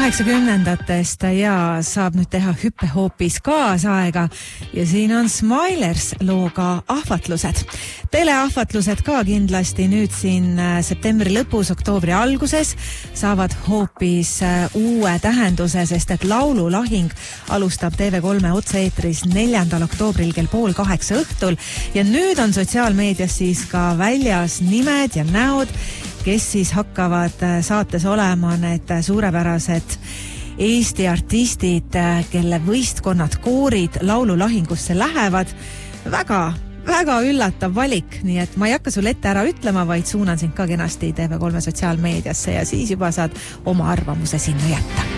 80-ndatest ja saab nüüd teha hüppe hoopis kaasaega ja siin on Smilers looga Ahvatlused. Teleahvatlused ka kindlasti nüüd siin septembri lõpus, oktoobri alguses saavad hoopis uue tähenduse, sest et laululahing alustab TV3 otse-eetris 4. oktoobril kell 7:30 õhtul ja nüüd on sotsiaalmeedias siis ka väljas nimed ja näod, kes siis hakkavad saates olema need suurepärased Eesti artistid, kelle võistkonnad, koorid laululahingusse lähevad. Väga üllatav valik, nii et ma ei hakka sulle ette ära ütlema, vaid suunan sind ka kenasti TV3 sotsiaalmeediasse ja siis juba saad oma arvamuse sinna jätta.